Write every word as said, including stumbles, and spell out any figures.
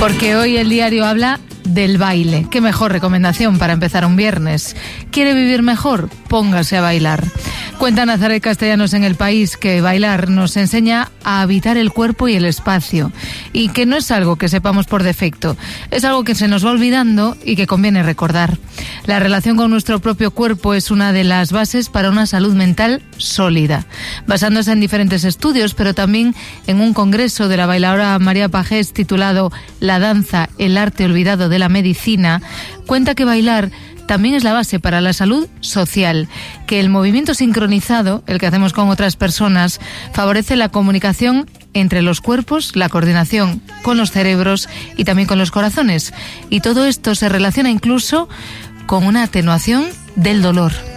Porque hoy el diario habla del baile. Qué mejor recomendación para empezar un viernes. ¿Quiere vivir mejor? Póngase a bailar. Cuenta Nazaret Castellanos en El País que bailar nos enseña a habitar el cuerpo y el espacio, y que no es algo que sepamos por defecto, es algo que se nos va olvidando y que conviene recordar. La relación con nuestro propio cuerpo es una de las bases para una salud mental sólida, basándose en diferentes estudios, pero también en un congreso de la bailadora María Pagés titulado La danza, el arte olvidado de la medicina. Cuenta que bailar también es la base para la salud social, que el movimiento sincronizado, el que hacemos con otras personas, favorece la comunicación entre los cuerpos, la coordinación con los cerebros y también con los corazones. Y todo esto se relaciona incluso con una atenuación del dolor.